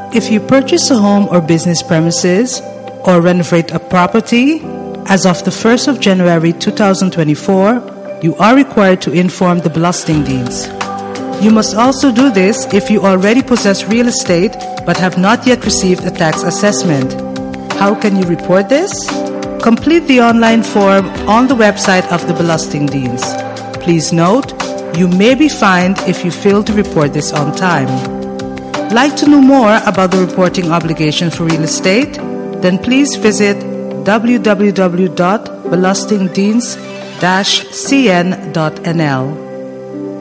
If you purchase a home or business premises or renovate a property, as of the 1st of January 2024, you are required to inform the Belastingdienst. You must also do this if you already possess real estate but have not yet received a tax assessment. How can you report this? Complete the online form on the website of the Belastingdienst. Please note, you may be fined if you fail to report this on time. Like to know more about the reporting obligation for real estate? Then please visit www.belastingdienst-cn.nl.